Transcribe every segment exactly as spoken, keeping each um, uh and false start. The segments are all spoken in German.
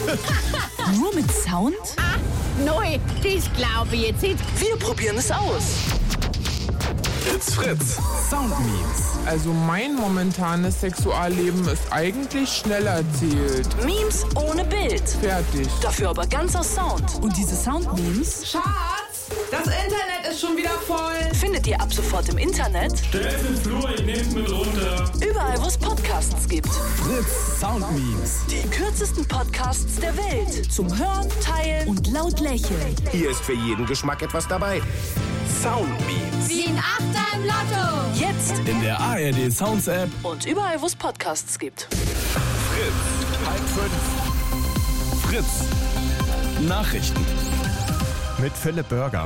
Nur mit Sound? Ah, neu, das glaube ich jetzt nicht. Wir probieren es aus. It's Fritz. Sound Memes. Also mein momentanes Sexualleben ist eigentlich schnell erzählt. Memes ohne Bild. Fertig. Dafür aber ganz aus Sound. Und diese Sound-Memes? Schatz, das Internet ist schon wieder voll. Findet ihr ab sofort im Internet. Stell's ins Flur, ich nehm's mit runter. Überall, wo es Podcasts gibt. Fritz Sound Memes. Die kürzesten Podcasts der Welt. Zum Hören, Teilen und laut lächeln. Hier ist für jeden Geschmack etwas dabei. Sound Memes. Wie ein Achter im Lotto. jetzt In der A R D Sounds App. und überall, wo es Podcasts gibt. Fritz. Halb fünf. Fritz. Nachrichten. Mit Philipp Börger.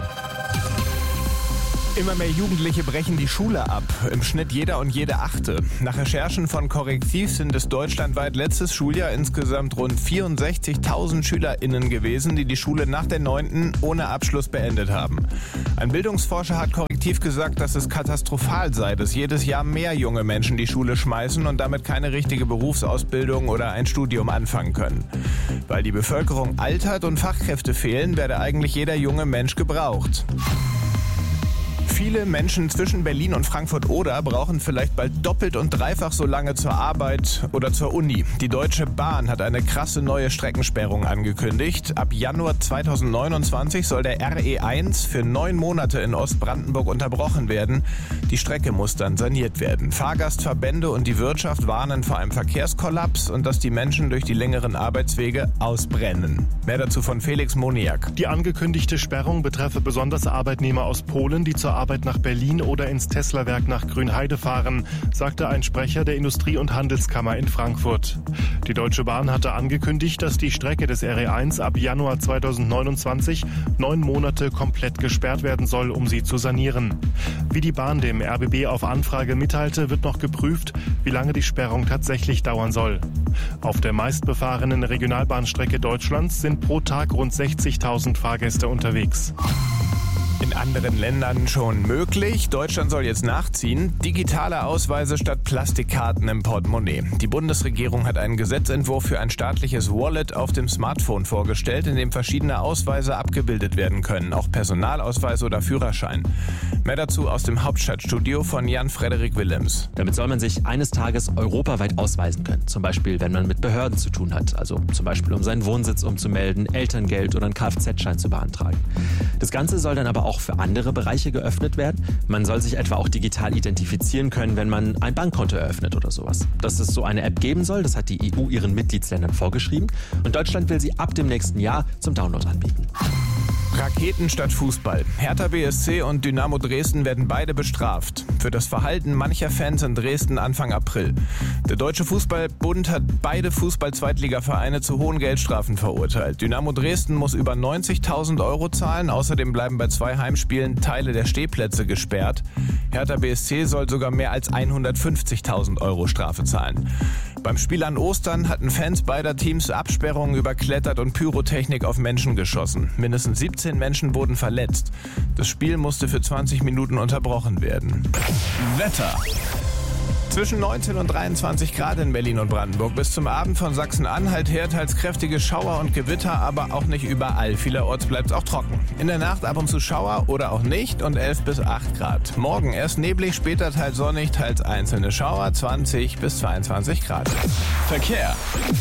Immer mehr Jugendliche brechen die Schule ab. Im Schnitt jeder und jede Achte. Nach Recherchen von Korrektiv sind es deutschlandweit letztes Schuljahr insgesamt rund vierundsechzigtausend SchülerInnen gewesen, die die Schule nach der neunten ohne Abschluss beendet haben. Ein Bildungsforscher hat Korrektiv gesagt, dass es katastrophal sei, dass jedes Jahr mehr junge Menschen die Schule schmeißen und damit keine richtige Berufsausbildung oder ein Studium anfangen können. Weil die Bevölkerung altert und Fachkräfte fehlen, werde eigentlich jeder junge Mensch gebraucht. Viele Menschen zwischen Berlin und Frankfurt-Oder brauchen vielleicht bald doppelt und dreifach so lange zur Arbeit oder zur Uni. Die Deutsche Bahn hat eine krasse neue Streckensperrung angekündigt. Ab Januar zweitausendneunundzwanzig soll der R E eins für neun Monate in Ostbrandenburg unterbrochen werden. Die Strecke muss dann saniert werden. Fahrgastverbände und die Wirtschaft warnen vor einem Verkehrskollaps und dass die Menschen durch die längeren Arbeitswege ausbrennen. Mehr dazu von Felix Moniak. Die angekündigte Sperrung betreffe besonders Arbeitnehmer aus Polen, die zur Arbeit nach Berlin oder ins Tesla-Werk nach Grünheide fahren, sagte ein Sprecher der Industrie- und Handelskammer in Frankfurt. Die Deutsche Bahn hatte angekündigt, dass die Strecke des R E eins ab Januar zweitausendneunundzwanzig neun Monate komplett gesperrt werden soll, um sie zu sanieren. Wie die Bahn dem R B B auf Anfrage mitteilte, wird noch geprüft, wie lange die Sperrung tatsächlich dauern soll. Auf der meistbefahrenen Regionalbahnstrecke Deutschlands sind pro Tag rund sechzigtausend Fahrgäste unterwegs. In anderen Ländern schon möglich. Deutschland soll jetzt nachziehen. Digitale Ausweise statt Plastikkarten im Portemonnaie. Die Bundesregierung hat einen Gesetzentwurf für ein staatliches Wallet auf dem Smartphone vorgestellt, in dem verschiedene Ausweise abgebildet werden können, auch Personalausweis oder Führerschein. Mehr dazu aus dem Hauptstadtstudio von Jan-Frederik Willems. Damit soll man sich eines Tages europaweit ausweisen können. Zum Beispiel, wenn man mit Behörden zu tun hat. Also zum Beispiel, um seinen Wohnsitz umzumelden, Elterngeld oder einen Kfz-Schein zu beantragen. Das Ganze soll dann aber auch für andere Bereiche geöffnet werden. Man soll sich etwa auch digital identifizieren können, wenn man ein Bankkonto eröffnet oder sowas. Dass es so eine App geben soll, das hat die E U ihren Mitgliedsländern vorgeschrieben. Und Deutschland will sie ab dem nächsten Jahr zum Download anbieten. Raketen statt Fußball. Hertha B S C und Dynamo Dresden werden beide bestraft. Für das Verhalten mancher Fans in Dresden Anfang April. Der Deutsche Fußballbund hat beide Fußball-Zweitligavereine zu hohen Geldstrafen verurteilt. Dynamo Dresden muss über neunzigtausend Euro zahlen. Außerdem bleiben bei zwei Heimspielen Teile der Stehplätze gesperrt. Hertha B S C soll sogar mehr als hundertfünfzigtausend Euro Strafe zahlen. Beim Spiel an Ostern hatten Fans beider Teams Absperrungen überklettert und Pyrotechnik auf Menschen geschossen. Mindestens siebzehn Menschen wurden verletzt. Das Spiel musste für zwanzig Minuten unterbrochen werden. Wetter. Zwischen neunzehn und dreiundzwanzig Grad in Berlin und Brandenburg. Bis zum Abend von Sachsen-Anhalt her teils kräftige Schauer und Gewitter, aber auch nicht überall. Vielerorts bleibt es auch trocken. In der Nacht ab und zu Schauer oder auch nicht und elf bis acht Grad. Morgen erst neblig, später teils sonnig, teils einzelne Schauer, zwanzig bis zweiundzwanzig Grad. Verkehr.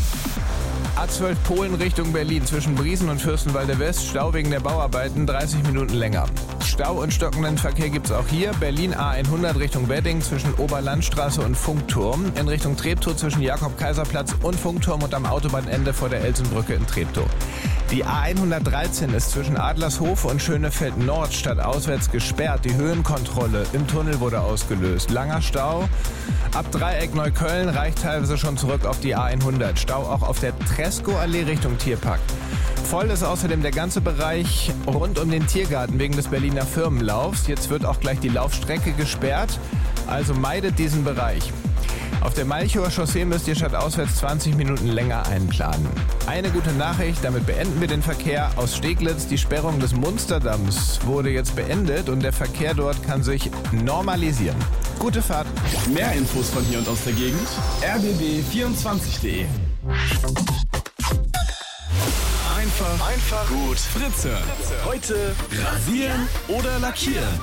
A zwölf Polen Richtung Berlin zwischen Briesen und Fürstenwalde West. Stau wegen der Bauarbeiten, dreißig Minuten länger. Stau und stockenden Verkehr gibt's auch hier. Berlin A hundert Richtung Wedding zwischen Oberlandstraße und Funkturm. In Richtung Treptow zwischen Jakob-Kaiser-Platz und Funkturm und am Autobahnende vor der Elsenbrücke in Treptow. Die A hundertdreizehn ist zwischen Adlershof und Schönefeld Nord stadtauswärts gesperrt. Die Höhenkontrolle im Tunnel wurde ausgelöst. Langer Stau. Ab Dreieck Neukölln reicht teilweise schon zurück auf die A hundert. Stau auch auf der Tresco-Allee Richtung Tierpark. Voll ist außerdem der ganze Bereich rund um den Tiergarten wegen des Berliner Firmenlaufs. Jetzt wird auch gleich die Laufstrecke gesperrt, also meidet diesen Bereich. Auf der Malchower Chaussee müsst ihr stadtauswärts zwanzig Minuten länger einplanen. Eine gute Nachricht, damit beenden wir den Verkehr aus Steglitz. Die Sperrung des Munsterdamms wurde jetzt beendet und der Verkehr dort kann sich normalisieren. Gute Fahrt. Mehr Infos von hier und aus der Gegend. R B B vierundzwanzig punkt de Einfach, einfach gut Fritz hören. Heute rasieren oder lackieren.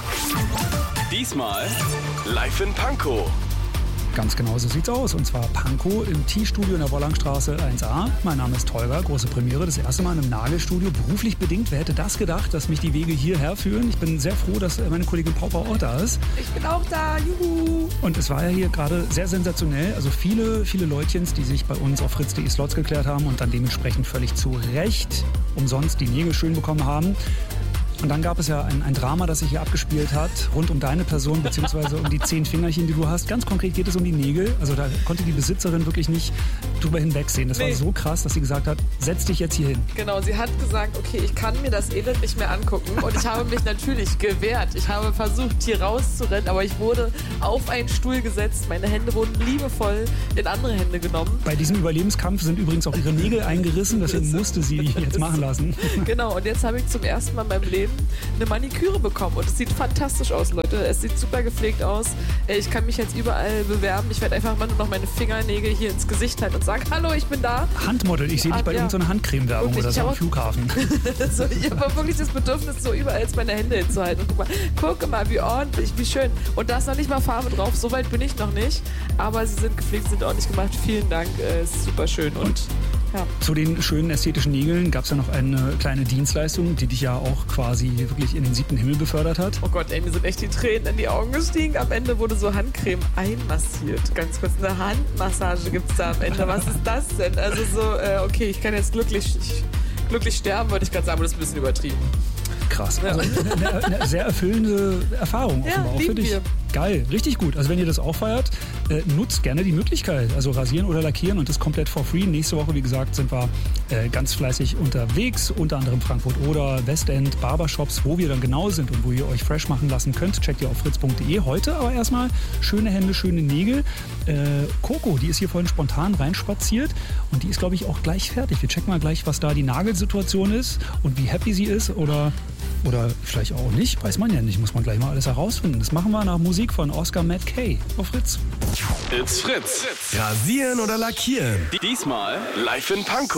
Diesmal live in Pankow. Ganz genau so sieht's aus. Und zwar Pankow im T-Studio in der Wollangstraße eins a. Mein Name ist Tolga, große Premiere. Das erste Mal in einem Nagelstudio, beruflich bedingt. Wer hätte das gedacht, dass mich die Wege hierher führen? Ich bin sehr froh, dass meine Kollegin Paupa auch da ist. Ich bin auch da, juhu. Und es war ja hier gerade sehr sensationell. Also viele, viele Leutchens, die sich bei uns auf fritz punkt de Slots geklärt haben und dann dementsprechend völlig zu Recht umsonst die Nägel schön bekommen haben. Und dann gab es ja ein, ein Drama, das sich hier abgespielt hat, rund um deine Person, beziehungsweise um die zehn Fingerchen, die du hast. Ganz konkret geht es um die Nägel. Also da konnte die Besitzerin wirklich nicht drüber hinwegsehen. Das nee. war so krass, dass sie gesagt hat, setz dich jetzt hier hin. Genau, sie hat gesagt, okay, ich kann mir das Elend nicht mehr angucken. Und ich habe mich natürlich gewehrt. Ich habe versucht, hier rauszurennen, aber ich wurde auf einen Stuhl gesetzt. Meine Hände wurden liebevoll in andere Hände genommen. Bei diesem Überlebenskampf sind übrigens auch ihre Nägel eingerissen, deswegen musste sie jetzt machen lassen. Genau, und jetzt habe ich zum ersten Mal in meinem Leben eine Maniküre bekommen und es sieht fantastisch aus, Leute. Es sieht super gepflegt aus. Ich kann mich jetzt überall bewerben. Ich werde einfach mal nur noch meine Fingernägel hier ins Gesicht halten und sagen, hallo, ich bin da. Handmodel, ich sehe dich bei ja. irgendeiner Handcreme-Werbung oder so am Flughafen. so, ich habe wirklich das Bedürfnis, so überall jetzt meine Hände hinzuhalten. Und guck mal, guck mal, wie ordentlich, wie schön. Und da ist noch nicht mal Farbe drauf. So weit bin ich noch nicht. Aber sie sind gepflegt, sind ordentlich gemacht. Vielen Dank. Es ist super schön. Und, und ja. Zu den schönen ästhetischen Nägeln gab es ja noch eine kleine Dienstleistung, die dich ja auch quasi wirklich in den siebten Himmel befördert hat. Oh Gott, ey, mir sind echt die Tränen in die Augen gestiegen. Am Ende wurde so Handcreme einmassiert. Ganz kurz, eine Handmassage gibt es da am Ende. Was ist das denn? Also so, äh, okay, ich kann jetzt glücklich, ich, glücklich sterben, wollte ich gerade sagen, aber das ist ein bisschen übertrieben. Krass. Also eine, eine sehr erfüllende Erfahrung ja, offenbar auch für dich. Wir. Geil, richtig gut. Also wenn ihr das auch feiert, äh, nutzt gerne die Möglichkeit. Also rasieren oder lackieren und das komplett for free. Nächste Woche, wie gesagt, sind wir äh, ganz fleißig unterwegs. Unter anderem Frankfurt oder Westend, Barbershops, wo wir dann genau sind und wo ihr euch fresh machen lassen könnt. Checkt ihr auf fritz punkt de. Heute aber erstmal schöne Hände, schöne Nägel. Äh, Coco, die ist hier vorhin spontan reinspaziert und die ist, glaube ich, auch gleich fertig. Wir checken mal gleich, was da die Nagelsituation ist und wie happy sie ist oder... Oder vielleicht auch nicht, weiß man ja nicht, muss man gleich mal alles herausfinden. Das machen wir nach Musik von Oscar Matt Kay auf Fritz. It's Fritz. Rasieren oder lackieren. Diesmal live in Pankow.